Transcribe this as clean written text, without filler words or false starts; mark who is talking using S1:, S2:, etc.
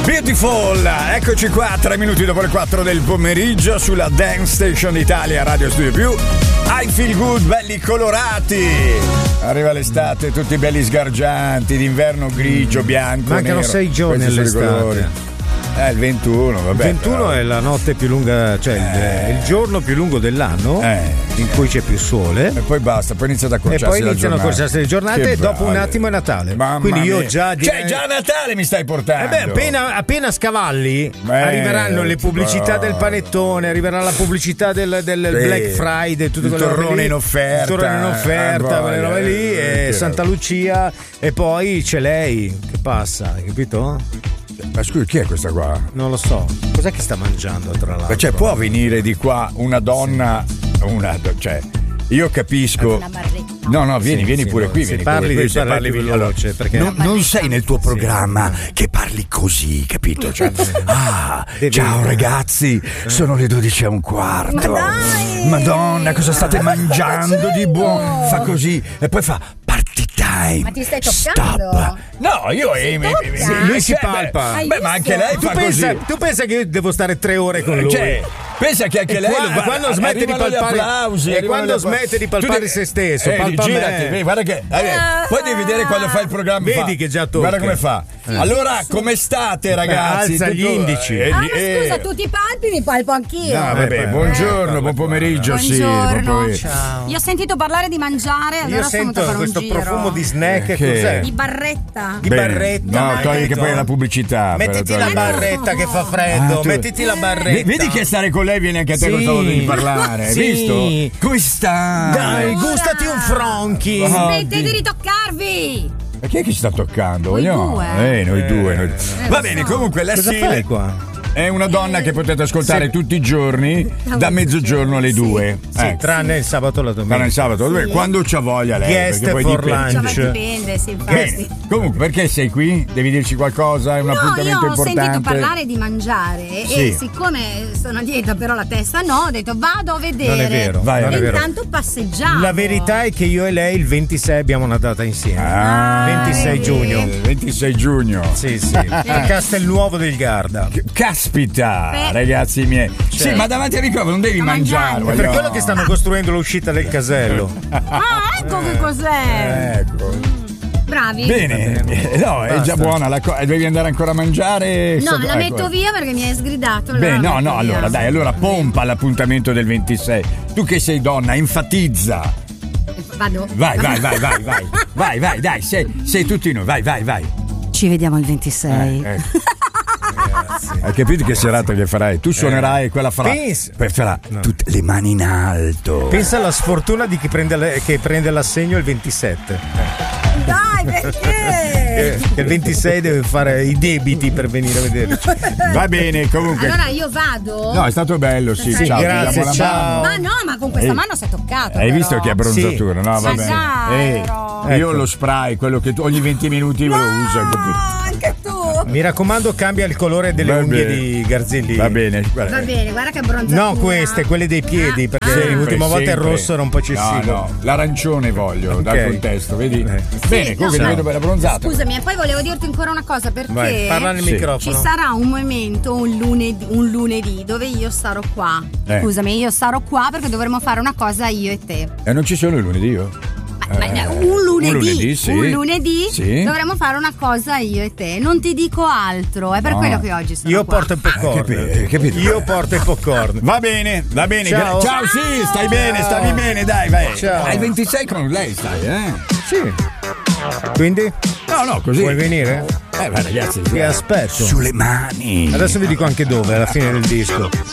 S1: Beautiful, eccoci qua, 3 minuti dopo le 4 del pomeriggio sulla Dance Station Italia, Radio Studio Più. I feel good, belli colorati. Arriva l'estate, tutti belli sgargianti, d'inverno grigio, bianco,
S2: mancano
S1: nero.
S2: 6 giorni all'estate.
S1: Il 21, vabbè.
S2: Il 21 però è la notte più lunga, cioè il giorno più lungo dell'anno, in cui c'è più sole.
S1: E poi basta, poi iniziate a accorciarsi.
S2: E poi iniziano a accorciarsi le giornate e dopo un attimo è Natale.
S1: Mamma
S2: Quindi io
S1: mia.
S2: già
S1: Cioè, già a Natale mi stai portando.
S2: Appena scavalli, arriveranno le pubblicità del panettone, arriverà la pubblicità del Black Friday, tutto
S1: il torrone in offerta.
S2: Il torrone in offerta, quelle robe lì, e Santa Lucia, e poi c'è lei che passa, hai capito?
S1: Ma scusi, chi è questa qua?
S2: Non lo so. Cos'è che sta mangiando, tra l'altro?
S1: Cioè, può venire di qua una donna, cioè, io capisco. No, vieni pure qui.
S2: Se parli più veloce, perché
S1: non sei nel tuo programma che parli così, capito? Cioè, ciao ragazzi, sono le 12:15. Madonna, cosa state mangiando di buono? Fa così e poi fa party time.
S3: Ma ti stai toccando?
S1: Stop. No, io
S2: lui si palpa.
S1: Ma anche lei fa così.
S2: Tu pensa che io devo stare 3 ore con lui?
S1: Cioè, pensa che anche lei
S2: quando smette di palpare e quando smette di palpare se stesso, palpa
S1: girati,
S2: me.
S1: Guarda che poi devi vedere quando fa il programma.
S2: Vedi che già tocca.
S1: Guarda come fa. Allora, come state, ragazzi?
S2: Alza gli indici.
S3: Ma scusa, tu ti palpi, mi palpo anch'io.
S1: No, vabbè, buongiorno, buon pomeriggio.
S3: Buongiorno.
S1: Ciao.
S3: Io ho sentito parlare di mangiare, allora sono venuta a fare un
S2: questo
S3: giro.
S2: profumo di snack, cos'è?
S3: Di barretta.
S2: Di barretta.
S1: No, togli che poi è la pubblicità.
S2: Mettiti la barretta che fa freddo. Mettiti la barretta.
S1: Vedi che stare con lei viene anche a te questo modo di parlare. Hai visto? Come stai?
S2: Dai, gustati un Franchi.
S3: Smettete di ritoccarvi.
S1: Ma chi è che ci sta toccando?
S3: Noi due.
S1: Noi due. Va bene, comunque la
S2: Cosa fai qua?
S1: è una donna che potete ascoltare tutti i giorni da mezzogiorno alle 2.
S2: Sì, tranne il sabato e la domenica.
S1: Tranne il sabato, quando c'ha voglia lei.
S2: Guest for lunch.
S3: Dipende, sì, infatti.
S1: Comunque, perché sei qui? Devi dirci qualcosa? È un appuntamento importante?
S3: Io ho sentito parlare di mangiare e siccome sono a dieta però la testa no, ho detto vado a vedere.
S2: Non è vero.
S1: Vai,
S3: e intanto passeggiamo.
S2: La verità è che io e lei il 26 abbiamo una data insieme. 26 giugno.
S1: 26 giugno.
S2: Sì. A Castelnuovo del Garda.
S1: Caspita, ragazzi miei. Sì, ma davanti al microfono non devi mangiare.
S2: È per quello che stanno costruendo l'uscita del casello.
S3: Ecco che cos'è.
S1: Ecco.
S3: Bravi.
S1: Bene, no, è già buona la cosa. Devi andare ancora a mangiare?
S3: No, la metto via perché mi hai sgridato.
S1: Beh, no, allora dai, allora pompa l'appuntamento del 26. Tu che sei donna, enfatizza.
S3: Vado.
S1: Vai, dai, sei tutti noi, vai.
S3: Ci vediamo il 26.
S1: Hai capito che serata che farai? Tu suonerai e quella farà tutte le mani in alto.
S2: Pensa alla sfortuna di chi prende l'assegno il 27.
S3: Dai, perché?
S2: Che il 26 deve fare i debiti per venire a vederci.
S1: Va bene, comunque.
S3: Allora io vado.
S1: No, è stato bello, sì. Ciao,
S2: grazie, ciao.
S3: Ma no, ma con questa mano si è toccato.
S1: Hai
S3: però.
S1: visto che abbronzatura? No, va bene. Io ho lo spray, quello che tu ogni 20 minuti lo uso.
S3: Anche tu.
S2: Mi raccomando, cambia il colore delle unghie di Garzelli.
S1: Va bene,
S3: guarda che abbronzatura.
S2: No, quelle dei piedi, perché l'ultima volta il rosso era un po' eccessivo.
S1: No, l'arancione voglio dal contesto, vedi? Bene, comunque ti vedo bella abbronzata.
S3: Scusami, e poi volevo dirti ancora una cosa, perché
S2: vai, parla nel microfono.
S3: Ci sarà un momento, un lunedì dove io starò qua. Scusami, io starò qua perché dovremo fare una cosa io e te.
S1: E non ci sono i lunedì io?
S3: Un lunedì
S1: sì.
S3: Dovremmo fare una cosa io e te. Non ti dico altro, è per quello che oggi sono
S2: io
S3: qua.
S2: Porto il popcorn.
S1: Capito?
S2: Io porto il popcorn.
S1: Va bene.
S2: Ciao,
S1: sì, stai bene, stavi bene, dai, vai.
S2: Ciao.
S1: Hai 26 con lei, stai,
S2: Sì. Quindi?
S1: No, così.
S2: Vuoi venire?
S1: Ragazzi,
S2: ti aspetto.
S1: Sulle mani.
S2: Adesso vi dico anche dove, alla fine del disco.